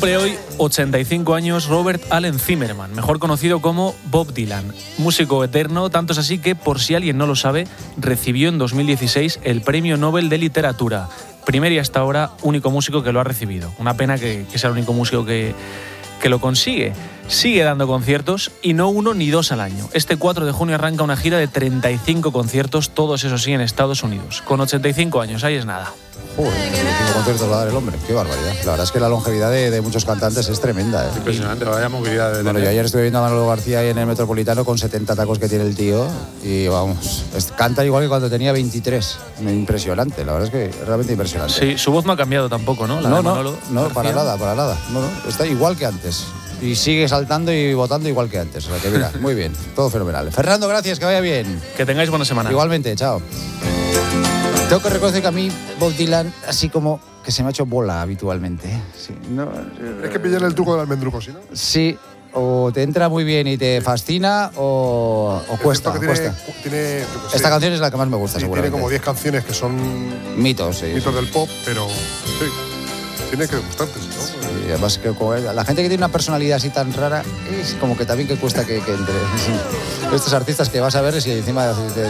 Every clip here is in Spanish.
Cumple hoy 85 años Robert Allen Zimmerman, mejor conocido como Bob Dylan. Músico eterno, tanto es así que, por si alguien no lo sabe, recibió en 2016 el Premio Nobel de Literatura. Primer y hasta ahora único músico que lo ha recibido. Una pena que sea el único músico que lo consigue. Sigue dando conciertos y no uno ni dos al año. Este 4 de junio arranca una gira de 35 conciertos, todos esos sí en Estados Unidos. Con 85 años, ahí es nada. Joder, 35 conciertos va a dar el hombre, qué barbaridad. La verdad es que la longevidad de muchos cantantes es tremenda, ¿eh? Impresionante, vaya movilidad. Bueno, yo ayer estuve viendo a Manolo García ahí en el Metropolitano con 70 tacos que tiene el tío y vamos, canta igual que cuando tenía 23. Impresionante, la verdad es que es realmente impresionante. Sí, su voz no ha cambiado tampoco, ¿no? No, para nada. No, está igual que antes. Y sigue saltando y votando igual que antes. O sea que mira, muy bien, todo fenomenal. Fernando, gracias, que vaya bien. Que tengáis buena semana. Igualmente, chao. Tengo que reconocer que a mí Bob Dylan, así como que se me ha hecho bola habitualmente. Sí, no, es que pillar el truco del almendruco, ¿sí, no? Sí, o te entra muy bien y te fascina o cuesta. Esta canción es la que más me gusta, seguramente. Tiene como 10 canciones que son mitos, sí. Mitos del pop, pero sí, tiene que gustarte, ¿no? Y además que la gente que tiene una personalidad así tan rara es como que también que cuesta que entre. Sí. Estos artistas que vas a ver y encima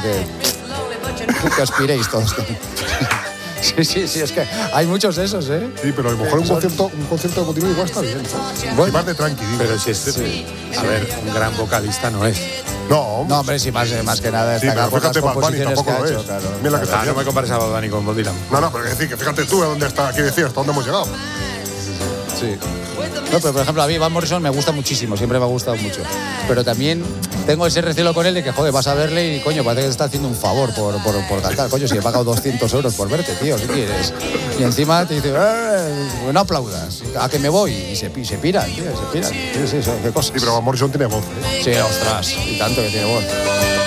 que aspiréis todos. Sí, es que hay muchos de esos, ¿eh? Sí, pero a lo mejor un concierto de motivo igual está bien, ¿no? Bueno, más de tranqui. Pero si sí. A ver, un gran vocalista no es. No, hombre, sí, más que nada sí, destaca por las composiciones que ha hecho, claro. No me compares a Bad Bunny con Bob Dylan. No, pero es decir, que fíjate tú a dónde está, aquí decías, hasta dónde hemos llegado. Sí. No, pero por ejemplo, a mí Van Morrison me gusta muchísimo, siempre me ha gustado mucho. Pero también tengo ese recelo con él de que, joder, vas a verle y, coño, parece que te está haciendo un favor por cantar. Coño, si he pagado 200 euros por verte, tío, ¿qué quieres? Y encima te dice, no aplaudas, a que me voy. Y se piran, tío, se piran. Sí, qué cosa. Sí, pero Van Morrison tiene voz, ¿eh? Sí, ostras, y tanto que tiene voz.